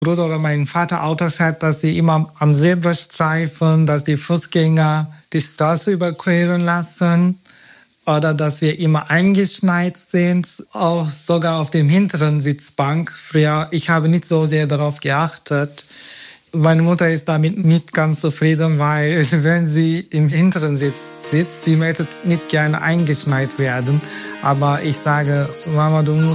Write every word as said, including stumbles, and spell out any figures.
Bruder oder mein Vater Auto fährt, dass sie immer am Zebrastreifen, dass die Fußgänger die Straße überqueren lassen. Oder dass wir immer eingeschneit sind, auch sogar auf dem hinteren Sitzbank. Früher, ich habe nicht so sehr darauf geachtet. Meine Mutter ist damit nicht ganz zufrieden, weil wenn sie im hinteren Sitz sitzt, sie möchte nicht gerne eingeschneit werden. Aber ich sage, Mama, du musst